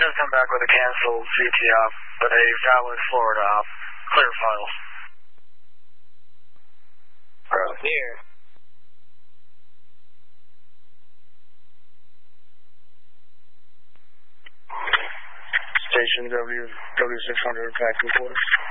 has come back with a canceled CT op, but a valid Florida op. Clear files. Here. Station W600 back and forth.